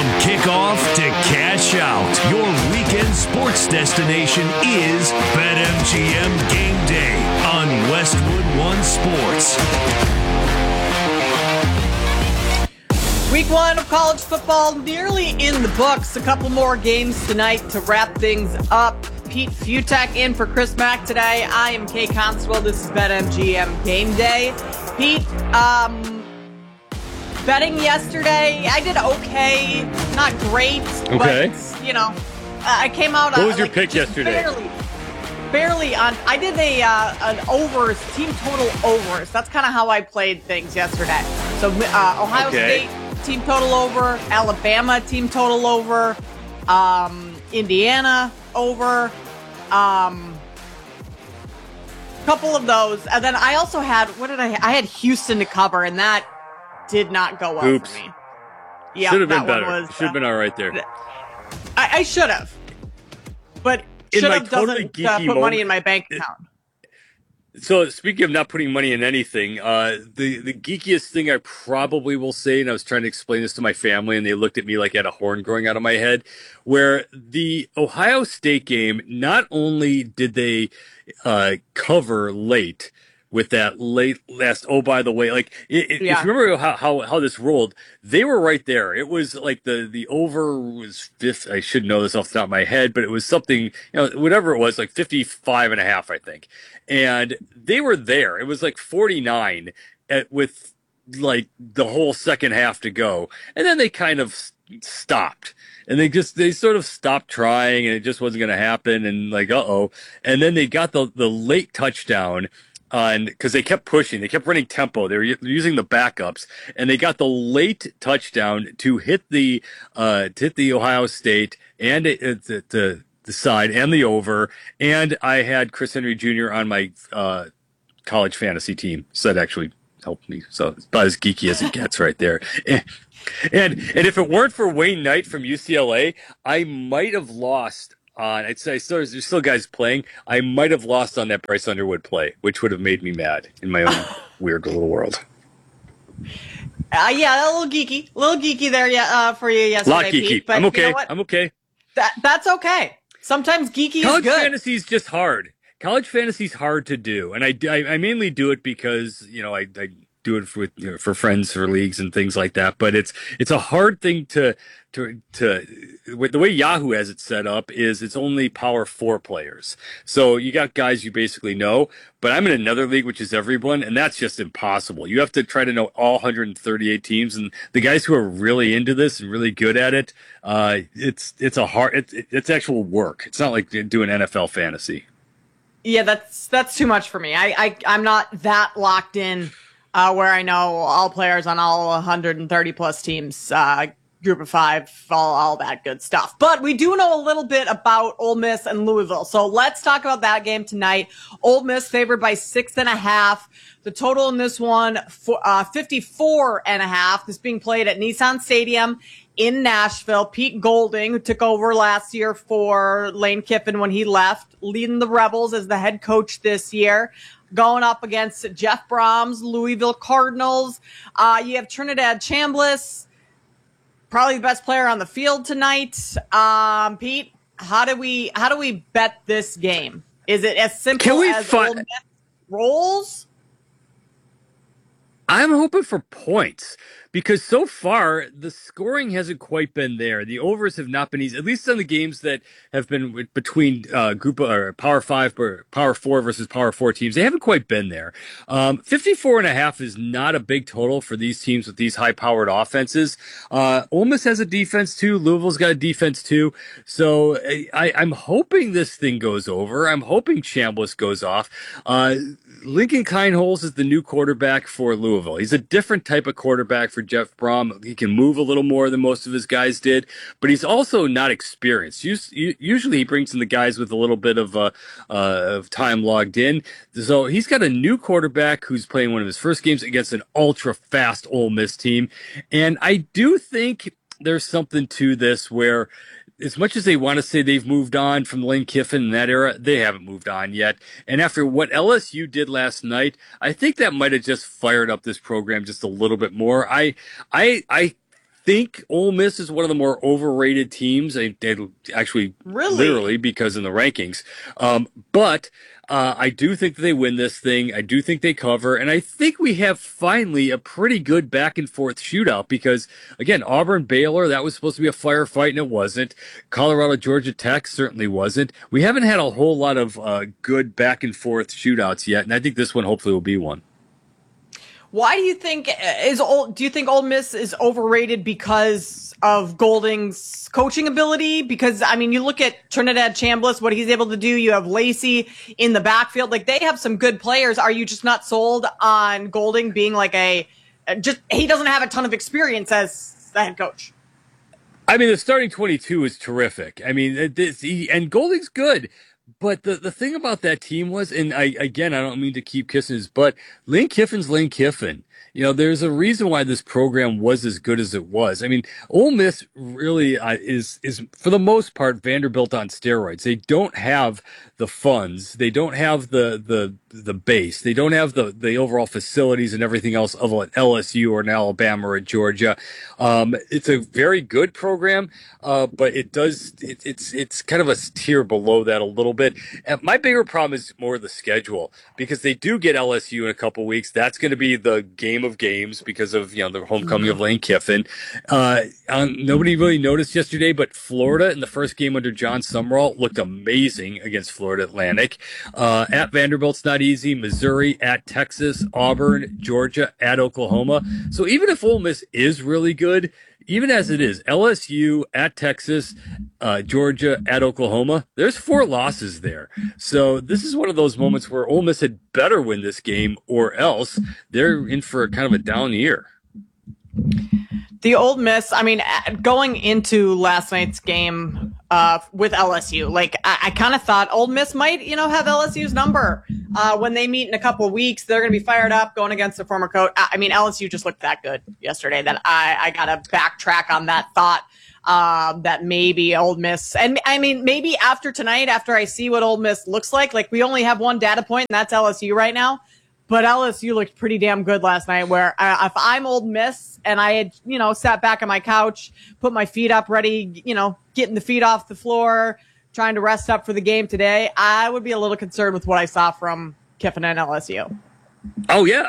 From kickoff to cash out, your weekend sports destination is BetMGM Game Day on Westwood One Sports. Week 1 of college football nearly in the books. A couple more games tonight to wrap things up. Pete Fiutak in for Chris Mack today. I am Kay Constable. This is BetMGM Game Day. Pete, betting yesterday, I did okay. Not great, okay. But, I came out on... What was your pick yesterday? Barely on... I did an overs, team total overs. That's kind of how I played things yesterday. So, Ohio State, team total over. Alabama, team total over. Indiana, over. Couple of those. And then I also had... I had Houston to cover, and that did not go well for me. Yeah, should have been better. Should have been all right there. I should have, but should have doesn't put money in my bank account. So speaking of not putting money in anything, the geekiest thing I probably will say, and I was trying to explain this to my family, and they looked at me like I had a horn growing out of my head, where the Ohio State game, not only did they cover late, with that late last, oh, by the way, like, if you remember how this rolled, they were right there. It was like the over was fifth. I should know this off the top of my head, but it was something, whatever it was, like 55.5, I think. And they were there. It was like 49 with like the whole second half to go. And then they kind of stopped. And they sort of stopped trying, and it just wasn't going to happen. And like, and then they got the late touchdown. Because they kept pushing, they kept running tempo. They were using the backups, and they got the late touchdown to hit the Ohio State and the side and the over. And I had Chris Henry Jr. on my college fantasy team, so that actually helped me. So it's about as geeky as it gets, right there. And if it weren't for Wayne Knight from UCLA, I might have lost. I'd say there's still guys playing. I might have lost on that Bryce Underwood play, which would have made me mad in my own weird little world. A little geeky there, for you yesterday. A lot geeky. Pete, but I'm okay. You know what? I'm okay. That's okay. Sometimes geeky is good. College fantasy is just hard. College fantasy is hard to do, and I mainly do it because I do it for friends, for leagues and things like that. But it's a hard thing to the way Yahoo has it set up is it's only Power 4 players. So you got guys you basically know, but I'm in another league, which is everyone, and that's just impossible. You have to try to know all 138 teams, and the guys who are really into this and really good at it, it's actual work. It's not like doing NFL fantasy. Yeah, that's too much for me. I'm not that locked in, where I know all players on all 130 plus teams, group of 5, all that good stuff. But we do know a little bit about Ole Miss and Louisville. So let's talk about that game tonight. Ole Miss favored by 6.5. The total in this one, 54.5. This being played at Nissan Stadium in Nashville. Pete Golding, who took over last year for Lane Kiffin when he left, leading the Rebels as the head coach this year, going up against Jeff Brahms, Louisville Cardinals. You have Trinidad Chambliss, probably the best player on the field tonight. Pete, how do we bet this game? Is it as simple as Ole Miss rolls? I'm hoping for points, because so far the scoring hasn't quite been there. The overs have not been easy, at least on the games that have been between group or Power 5 or Power 4 versus Power 4 teams. They haven't quite been there. 54.5 is not a big total for these teams with these high-powered offenses. Ole Miss has a defense too. Louisville's got a defense too. So I'm hoping this thing goes over. I'm hoping Chambliss goes off. Lincoln Kienholz is the new quarterback for Louisville. He's a different type of quarterback for Jeff Brom. He can move a little more than most of his guys did, but he's also not experienced. Usually he brings in the guys with a little bit of time logged in. So he's got a new quarterback who's playing one of his first games against an ultra-fast Ole Miss team. And I do think there's something to this where as much as they want to say they've moved on from Lane Kiffin in that era, they haven't moved on yet. And after what LSU did last night, I think that might have just fired up this program just a little bit more. I think Ole Miss is one of the more overrated teams. They actually, Really? literally, because in the rankings. But I do think that they win this thing. I do think they cover. And I think we have finally a pretty good back and forth shootout because, again, Auburn Baylor, that was supposed to be a firefight and it wasn't. Colorado Georgia Tech certainly wasn't. We haven't had a whole lot of good back and forth shootouts yet. And I think this one hopefully will be one. Why do you think do you think Ole Miss is overrated because of Golding's coaching ability? Because I mean, you look at Trinidad Chambliss, what he's able to do. You have Lacey in the backfield. Like they have some good players. Are you just not sold on Golding being like he doesn't have a ton of experience as the head coach? I mean, the starting 22 is terrific. I mean, and Golding's good. But the thing about that team was, and I don't mean to keep kissing his butt, Lane Kiffin's Lane Kiffin. You know, there's a reason why this program was as good as it was. I mean, Ole Miss really is for the most part Vanderbilt on steroids. They don't have the funds, they don't have the base, they don't have the overall facilities and everything else of an LSU or an Alabama or a Georgia. It's a very good program, but it's kind of a tier below that a little bit. And my bigger problem is more the schedule because they do get LSU in a couple weeks. That's going to be the game of games because of the homecoming of Lane Kiffin. Nobody really noticed yesterday, but Florida in the first game under John Summerall looked amazing against Florida Atlantic. At Vanderbilt's not easy. Missouri, at Texas, Auburn, Georgia, at Oklahoma. So even if Ole Miss is really good, even as it is, LSU, at Texas, Georgia, at Oklahoma, there's 4 losses there. So this is one of those moments where Ole Miss had better win this game or else they're in for kind of a down year. The Ole Miss, I mean, going into last night's game with LSU, like I kind of thought Ole Miss might, have LSU's number when they meet in a couple of weeks. They're going to be fired up going against the former coach. I mean, LSU just looked that good yesterday that I got to backtrack on that thought that maybe Ole Miss, and I mean, maybe after tonight, after I see what Ole Miss looks like we only have one data point, and that's LSU right now. But LSU looked pretty damn good last night where if I'm Ole Miss and I had, sat back on my couch, put my feet up ready, getting the feet off the floor, trying to rest up for the game today, I would be a little concerned with what I saw from Kiffin and LSU. Oh, yeah.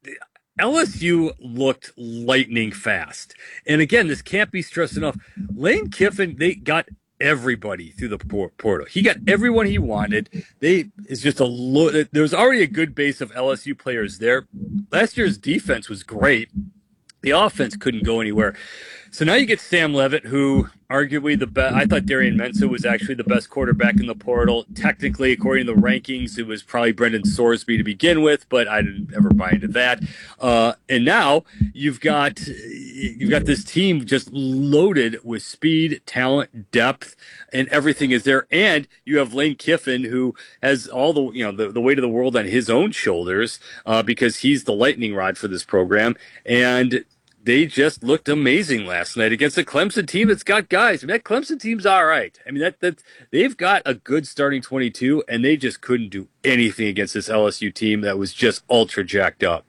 LSU looked lightning fast. And again, this can't be stressed enough. Lane Kiffin, they got everybody through the portal. He got everyone he wanted. There was already a good base of LSU players there. Last year's defense was great. The offense couldn't go anywhere. So now you get Sam Leavitt, who arguably the best. I thought Darian Mensah was actually the best quarterback in the portal. Technically, according to the rankings, it was probably Brendan Sorsby to begin with, but I didn't ever buy into that. And now you've got this team just loaded with speed, talent, depth, and everything is there. And you have Lane Kiffin, who has all the weight of the world on his own shoulders because he's the lightning rod for this program. And they just looked amazing last night against a Clemson team that's got guys. I mean, that Clemson team's all right. I mean, that they've got a good starting 22, and they just couldn't do anything against this LSU team that was just ultra jacked up.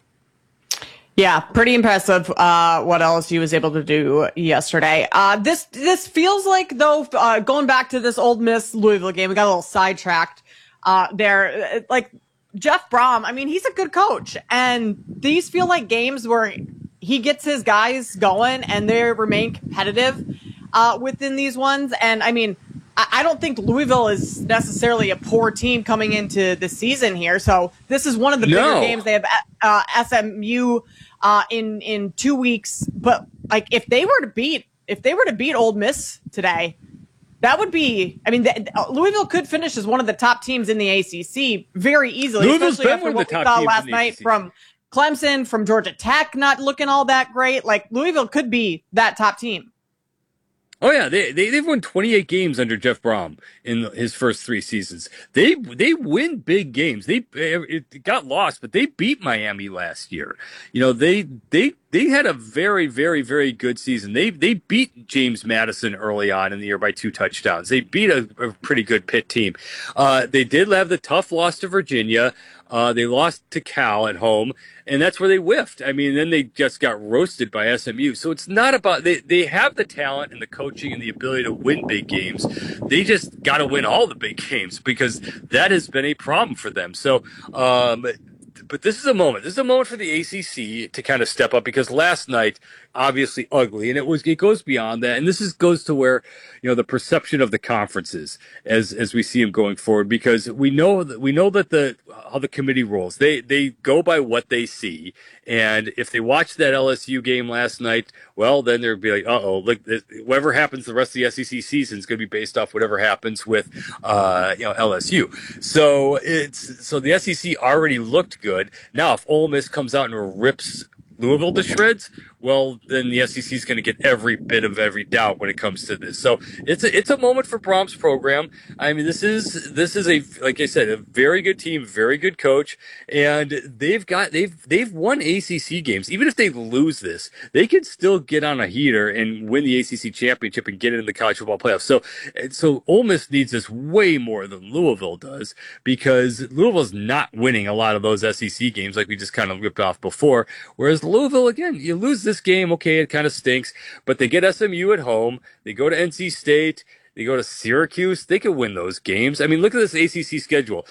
Yeah, pretty impressive what LSU was able to do yesterday. This feels like, though, going back to this Ole Miss Louisville game, we got a little sidetracked there. Like, Jeff Brom, I mean, he's a good coach, and these feel like games where he gets his guys going and they remain competitive within these ones. And I mean, I don't think Louisville is necessarily a poor team coming into the season here. So this is one of the bigger games. They have SMU in 2 weeks. But like if they were to beat Ole Miss today, that would be, I mean, Louisville could finish as one of the top teams in the ACC very easily. Louisville's been one of the top teams last night from Clemson, from Georgia Tech, not looking all that great. Like Louisville could be that top team. Oh yeah, they've won 28 games under Jeff Brom in his first 3 seasons. They win big games. It got lost, but they beat Miami last year. They they had a very, very, very good season. They beat James Madison early on in the year by 2 touchdowns. They beat a pretty good Pitt team. They did have the tough loss to Virginia. They lost to Cal at home, and that's where they whiffed. I mean, then they just got roasted by SMU. So it's not about they have the talent and the coaching and the ability to win big games. They just got to win all the big games because that has been a problem for them. So, but this is a moment. This is a moment for the ACC to kind of step up because last night, obviously ugly, and it goes beyond that. And this goes to where the perception of the conferences as we see them going forward, because we know that how the committee rolls. They go by what they see, and if they watch that LSU game last night, well, then they'll be like, look, whatever happens the rest of the SEC season is going to be based off whatever happens with LSU. So the SEC already looked good. Now, if Ole Miss comes out and rips Louisville to shreds, well, then the SEC is going to get every bit of every doubt when it comes to this. So it's a moment for Brohm's program. I mean, this is like I said, a very good team, very good coach, and they've won ACC games. Even if they lose this, they can still get on a heater and win the ACC championship and get into the college football playoffs. So Ole Miss needs this way more than Louisville does, because Louisville's not winning a lot of those SEC games like we just kind of ripped off before. Whereas Louisville, again, you lose this game, okay, it kind of stinks, but they get SMU at home, they go to NC State, they go to Syracuse, they could win those games. I mean, look at this ACC schedule.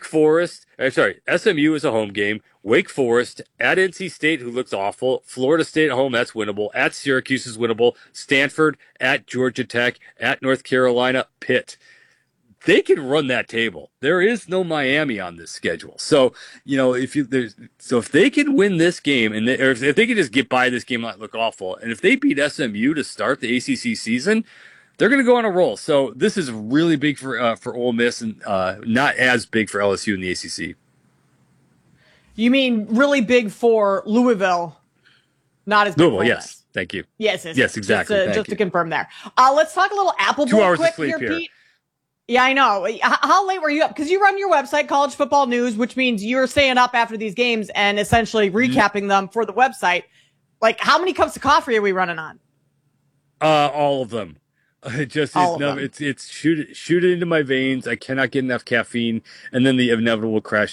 SMU is a home game, Wake Forest, at NC State, who looks awful, Florida State at home, that's winnable, at Syracuse is winnable, Stanford, at Georgia Tech, at North Carolina, Pitt. They can run that table. There is no Miami on this schedule. So, if they can win this game or if they can just get by this game, not look awful, and if they beat SMU to start the ACC season, they're going to go on a roll. So this is really big for Ole Miss and not as big for LSU in the ACC. You mean really big for Louisville, not as big Louisville, for Ole yes. Miss. Thank you. Yes, exactly. Just to confirm there. Let's talk a little Apple Bowl 2 hours quick of sleep here. Pete. Yeah, I know. How late were you up? Because you run your website, College Football News, which means you're staying up after these games and essentially recapping them for the website. Like, how many cups of coffee are we running on? All of them. It's shoot it into my veins. I cannot get enough caffeine, and then the inevitable crash